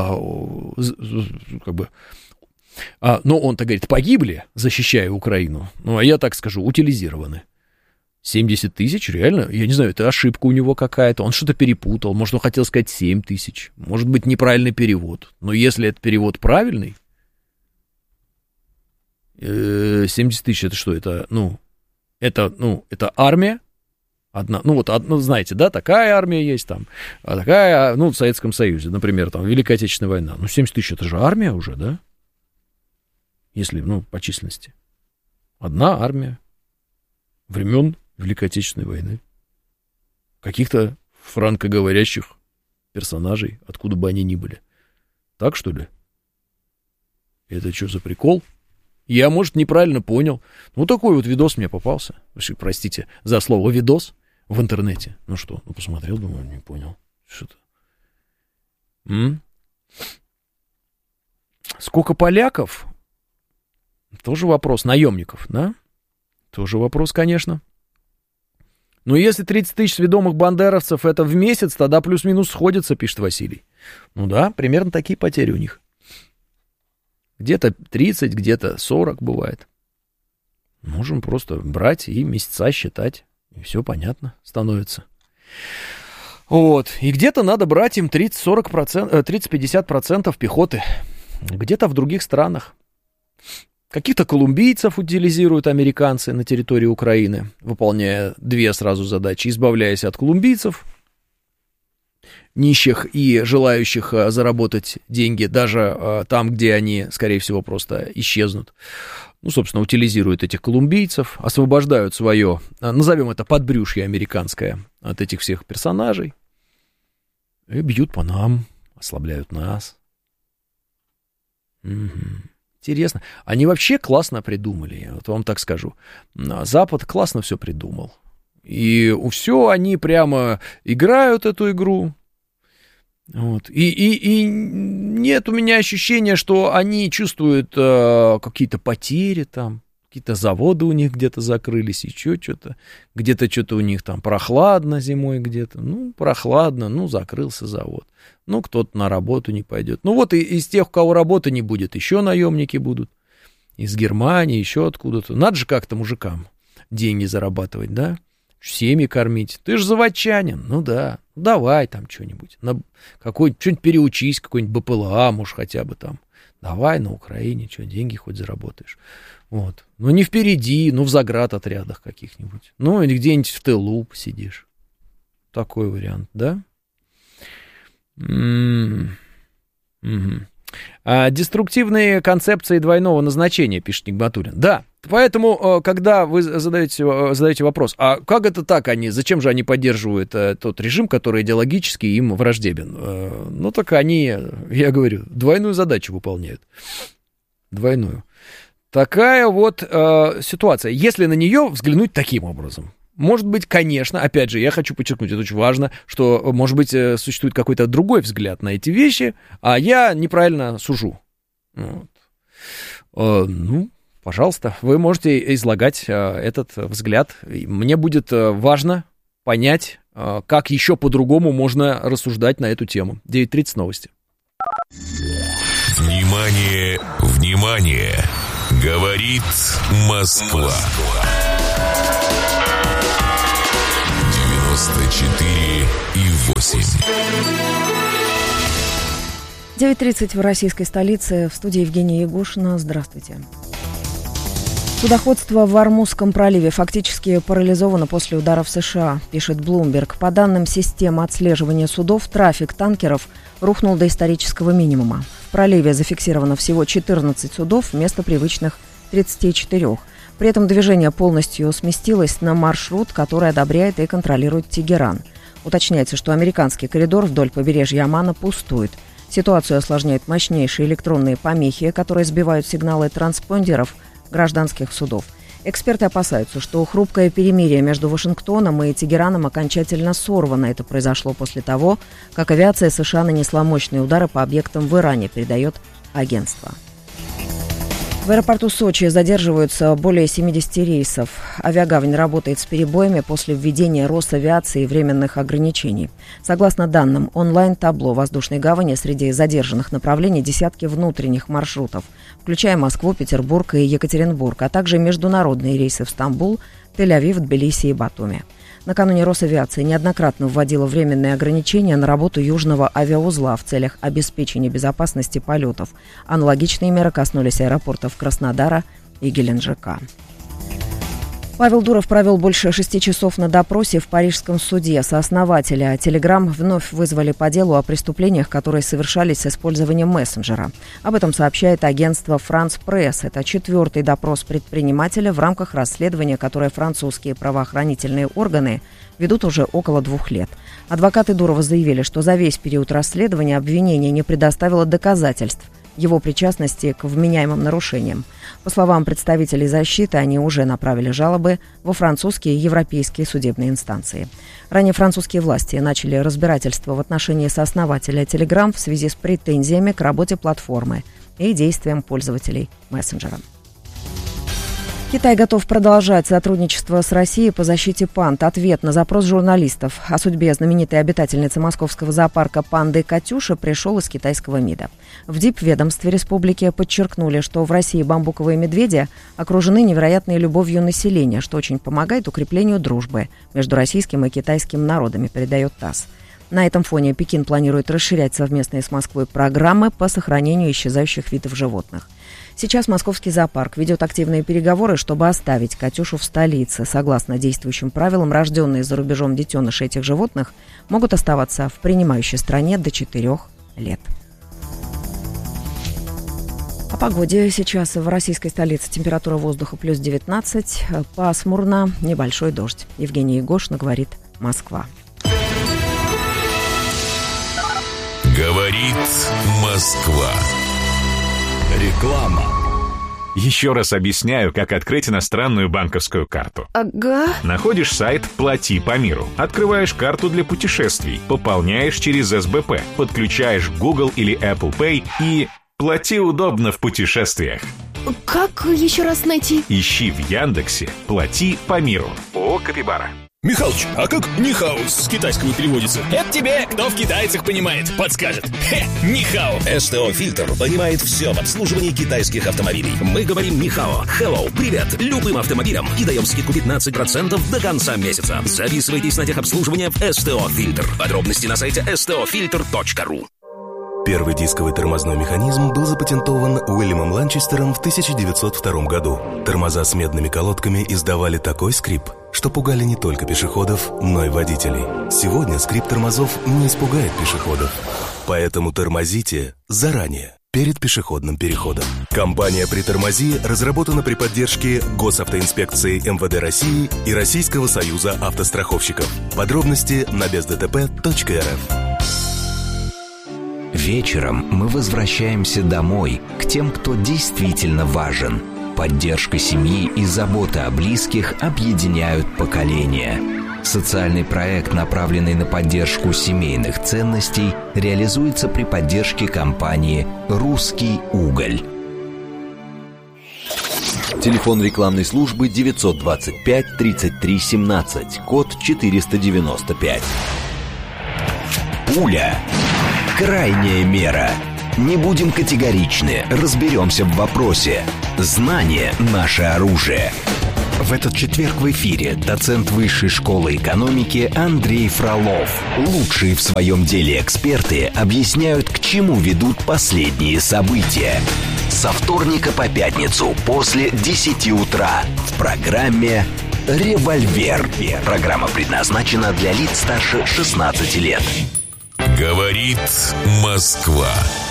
как бы, но он-то говорит, погибли, защищая Украину, ну, а я так скажу, утилизированы. 70 тысяч, реально? Я не знаю, это ошибка у него какая-то, он что-то перепутал, может, он хотел сказать 7 тысяч, может быть, неправильный перевод, но если это перевод правильный, 70 тысяч, это что, это армия, одна, ну, вот, знаете, да, такая армия есть там, а такая, ну, в Советском Союзе, например, там, Великая Отечественная война, ну, 70 тысяч, это же армия уже, да, если, ну, по численности, одна армия времен Великой Отечественной войны. Каких-то франкоговорящих персонажей, откуда бы они ни были. Так, что ли? Это что за прикол? Я, может, неправильно понял. Ну, такой вот видос мне попался. Простите за слово видос в интернете. Ну что, ну посмотрел, думаю, не понял. Что-то. Сколько поляков? Тоже вопрос. Наемников, да? Тоже вопрос, конечно. Но если 30 тысяч ведомых бандеровцев это в месяц, тогда плюс-минус сходится, пишет Василий. Ну да, примерно такие потери у них. Где-то 30, где-то 40 бывает. Можем просто брать и месяца считать, и все понятно становится. Вот, и где-то надо брать им 30-50% пехоты. Где-то в других странах. Каких-то колумбийцев утилизируют американцы на территории Украины, выполняя две сразу задачи, избавляясь от колумбийцев, нищих и желающих заработать деньги, даже там, где они, скорее всего, просто исчезнут. Ну, собственно, утилизируют этих колумбийцев, освобождают свое, назовем это подбрюшье американское, от этих всех персонажей, и бьют по нам, ослабляют нас. Интересно. Они вообще классно придумали, вот вам так скажу. Запад классно все придумал. И все они прямо играют эту игру. Вот. И нет у меня ощущения, что они чувствуют какие-то потери там, какие-то заводы у них где-то закрылись, еще что-то. Где-то что-то у них там прохладно зимой где-то. Ну, прохладно, ну, закрылся завод. Ну, кто-то на работу не пойдет. Ну, вот и из тех, у кого работы не будет, еще наемники будут. Из Германии, еще откуда-то. Надо же как-то мужикам деньги зарабатывать, да? Семьи кормить. Ты же заводчанин. Ну, да. Ну, давай там что-нибудь. Что-нибудь переучись, какой-нибудь БПЛА, может, хотя бы там. Давай на Украине, что, деньги хоть заработаешь. Вот. Ну, не впереди, ну, в заградотрядах каких-нибудь. Ну, или где-нибудь в тылу посидишь. Такой вариант, да? Деструктивные концепции двойного назначения, пишет Нигматуллин. Да, поэтому, когда вы задаете вопрос, а как это так они, зачем же они поддерживают тот режим, который идеологически им враждебен? Ну, так они, я говорю, двойную задачу выполняют. Двойную. Такая вот ситуация. Если на нее взглянуть таким образом. Может быть, конечно, опять же, я хочу подчеркнуть, это очень важно, что, может быть, существует какой-то другой взгляд на эти вещи, а я неправильно сужу. Вот. Ну, Пожалуйста, вы можете излагать этот взгляд. Мне будет важно понять, как еще по-другому можно рассуждать на эту тему. 9:30 новости. Внимание, внимание! Говорит Москва. 94,8. 9:30 в российской столице. В студии Евгения Ягушина. Здравствуйте. Судоходство в Ормузском проливе фактически парализовано после ударов США, пишет Bloomberg. По данным системы отслеживания судов, трафик танкеров рухнул до исторического минимума. В проливе зафиксировано всего 14 судов вместо привычных 34. При этом движение полностью сместилось на маршрут, который одобряет и контролирует Тегеран. Уточняется, что американский коридор вдоль побережья Омана пустует. Ситуацию осложняют мощнейшие электронные помехи, которые сбивают сигналы транспондеров гражданских судов. Эксперты опасаются, что хрупкое перемирие между Вашингтоном и Тегераном окончательно сорвано. Это произошло после того, как авиация США нанесла мощные удары по объектам в Иране, передает агентство. В аэропорту Сочи задерживаются более 70 рейсов. Авиагавань работает с перебоями после введения Росавиации временных ограничений. Согласно данным онлайн-табло воздушной гавани, среди задержанных направлений десятки внутренних маршрутов, включая Москву, Петербург и Екатеринбург, а также международные рейсы в Стамбул, Тель-Авив, Тбилиси и Батуми. Накануне Росавиация неоднократно вводила временные ограничения на работу южного авиаузла в целях обеспечения безопасности полетов. Аналогичные меры коснулись аэропортов Краснодара и Геленджика. Павел Дуров провел больше 6 часов на допросе в парижском суде. Сооснователя Telegram вновь вызвали по делу о преступлениях, которые совершались с использованием мессенджера. Об этом сообщает агентство France Press. Это 4-й допрос предпринимателя в рамках расследования, которое французские правоохранительные органы ведут уже около 2 лет. Адвокаты Дурова заявили, что за весь период расследования обвинение не предоставило доказательств его причастности к вменяемым нарушениям. По словам представителей защиты, они уже направили жалобы во французские и европейские судебные инстанции. Ранее французские власти начали разбирательство в отношении сооснователя Telegram в связи с претензиями к работе платформы и действиям пользователей мессенджера. Китай готов продолжать сотрудничество с Россией по защите панд. Ответ на запрос журналистов о судьбе знаменитой обитательницы московского зоопарка панды Катюши пришел из китайского МИДа. В дипведомстве республики подчеркнули, что в России бамбуковые медведи окружены невероятной любовью населения, что очень помогает укреплению дружбы между российским и китайским народами, передает ТАСС. На этом фоне Пекин планирует расширять совместные с Москвой программы по сохранению исчезающих видов животных. Сейчас московский зоопарк ведет активные переговоры, чтобы оставить Катюшу в столице. Согласно действующим правилам, рожденные за рубежом детеныши этих животных могут оставаться в принимающей стране до 4 лет. О погоде сейчас в российской столице. Температура воздуха плюс 19, пасмурно, небольшой дождь. Евгения Ягушина, говорит Москва. Говорит Москва. Реклама. Еще раз объясняю, как открыть иностранную банковскую карту. Ага. Находишь сайт «Плати по миру». Открываешь карту для путешествий. Пополняешь через СБП. Подключаешь Google или Apple Pay и плати удобно в путешествиях. Как еще раз найти? Ищи в Яндексе «Плати по миру». О, Капибара. Михалыч, а как нихао с китайского переводится? Это тебе, кто в китайцах понимает, подскажет. Нихао. СТО «Фильтр» понимает все в обслуживании китайских автомобилей. Мы говорим нихао, hello, привет, любым автомобилям и даем скидку 15% до конца месяца. Записывайтесь на техобслуживание в СТО «Фильтр». Подробности на сайте stofilter.ru. Первый дисковый тормозной механизм был запатентован Уильямом Ланчестером в 1902 году. Тормоза с медными колодками издавали такой скрип, что пугали не только пешеходов, но и водителей. Сегодня скрип тормозов не испугает пешеходов. Поэтому тормозите заранее, перед пешеходным переходом. Компания «Притормози» разработана при поддержке Госавтоинспекции МВД России и Российского союза автостраховщиков. Подробности на бездтп.рф. Вечером мы возвращаемся домой, к тем, кто действительно важен. Поддержка семьи и забота о близких объединяют поколения. Социальный проект, направленный на поддержку семейных ценностей, реализуется при поддержке компании «Русский уголь». Телефон рекламной службы 925 33 17, код 495. Пуля. Крайняя мера. Не будем категоричны, разберемся в вопросе. Знание – наше оружие. В этот четверг в эфире доцент Высшей школы экономики Андрей Фролов. Лучшие в своем деле эксперты объясняют, к чему ведут последние события. Со вторника по пятницу после 10 утра в программе «Револьвер». Программа предназначена для лиц старше 16 лет. Говорит Москва.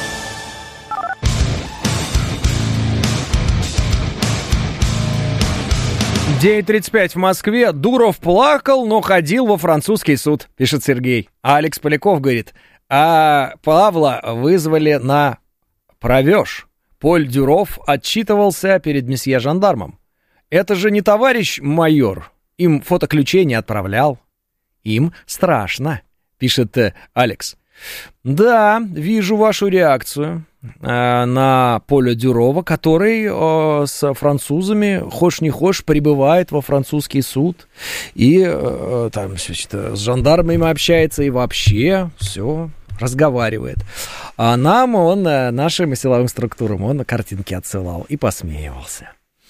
9:35 в Москве. Дуров плакал, но ходил во французский суд, пишет Сергей. А Алекс Поляков говорит, а Павла вызвали на провеж. Поль Дюров отчитывался перед месье жандармом. Это же не товарищ майор. Им фотоключей не отправлял. Им страшно, пишет Алекс. Да, вижу вашу реакцию на Поля Дюрова, который с французами, хошь не хошь, прибывает во французский суд и там с жандармами общается и вообще все разговаривает. А нам он, нашим силовым структурам, он картинки отсылал и посмеивался.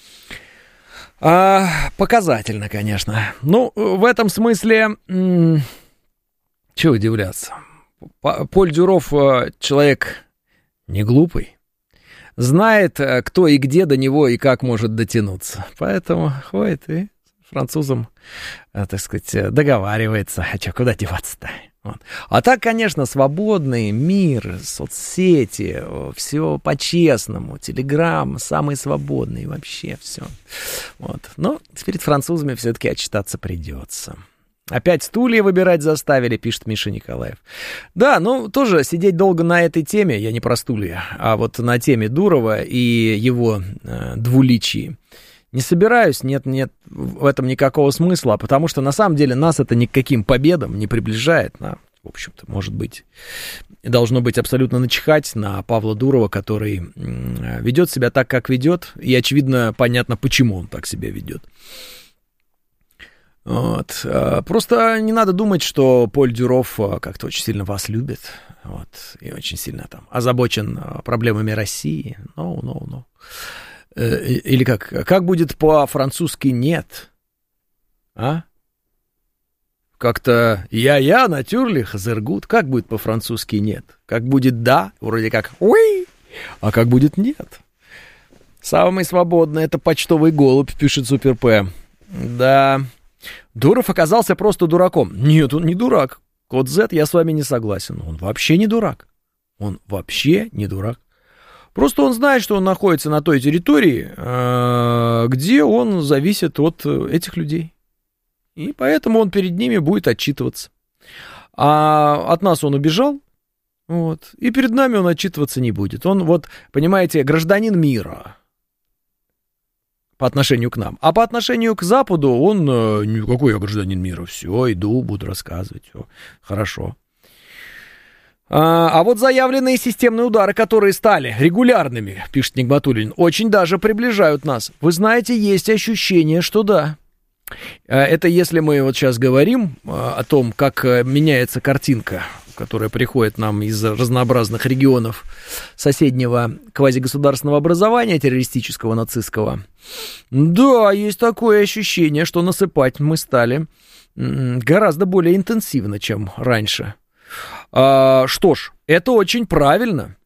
Показательно, конечно. Ну, в этом смысле, чего удивляться. Поль Дюров человек не глупый, знает, кто и где до него и как может дотянуться. Поэтому ходит и с французом, так сказать, договаривается. А что, куда деваться-то? Вот. А так, конечно, свободный мир, соцсети, все по-честному, Телеграм самый свободный, вообще все. Вот. Но перед французами все-таки отчитаться придется. Опять стулья выбирать заставили, пишет Миша Николаев. Да, ну, тоже сидеть долго на этой теме, я не про стулья, а вот на теме Дурова и его двуличии не собираюсь, нет в этом никакого смысла, потому что на самом деле нас это ни к каким победам не приближает. В общем-то, может быть, должно быть абсолютно начихать на Павла Дурова, который ведет себя так, как ведет, и, очевидно, понятно, почему он так себя ведет. Вот. Просто не надо думать, что Поль Дюров как-то очень сильно вас любит, вот, и очень сильно там озабочен проблемами России. No. Или как будет по-французски «нет»? А? Как-то «я натюрлих зергут». Как будет по-французски «нет»? Как будет «да», вроде как «уи», а как будет «нет». Самый свободный — это почтовый голубь, пишет Супер П. Да... Дуров оказался просто дураком. Нет, он не дурак. Код Z, я с вами не согласен. Он вообще не дурак. Он вообще не дурак. Просто он знает, что он находится на той территории, где он зависит от этих людей. И поэтому он перед ними будет отчитываться. А от нас он убежал, вот, и перед нами он отчитываться не будет. Он, вот, понимаете, гражданин мира по отношению к нам. А по отношению к Западу он, какой я гражданин мира, все, иду, буду рассказывать, все, хорошо. А вот заявленные системные удары, которые стали регулярными, пишет Нигматуллин, очень даже приближают нас. Вы знаете, есть ощущение, что да. Это если мы вот сейчас говорим о том, как меняется картинка, которая приходит нам из разнообразных регионов соседнего квазигосударственного образования, террористического, нацистского. Да, есть такое ощущение, что насыпать мы стали гораздо более интенсивно, чем раньше. Что ж, это очень правильно.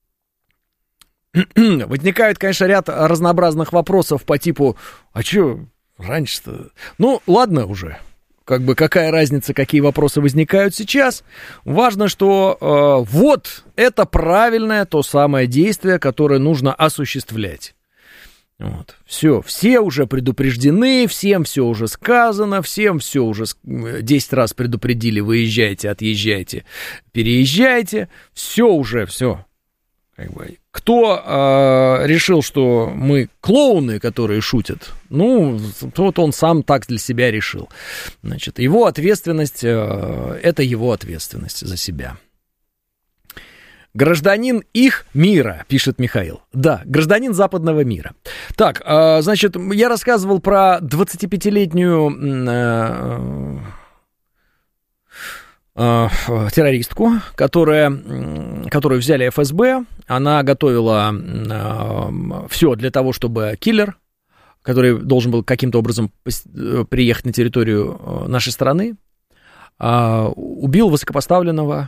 Возникает, конечно, ряд разнообразных вопросов по типу, а что раньше-то? Ну, ладно уже. Как бы какая разница, какие вопросы возникают сейчас. Важно, что вот это правильное, то самое действие, которое нужно осуществлять. Вот. Все уже предупреждены, всем все уже сказано, всем все уже 10 раз предупредили, выезжайте, отъезжайте, переезжайте, все. Как бы. Кто решил, что мы клоуны, которые шутят, ну, вот он сам так для себя решил. Значит, его ответственность, это его ответственность за себя. Гражданин их мира, пишет Михаил. Да, гражданин западного мира. Так, значит, я рассказывал про 25-летнюю террористку, которую взяли ФСБ. Она готовила все для того, чтобы киллер, который должен был каким-то образом приехать на территорию нашей страны, убил высокопоставленного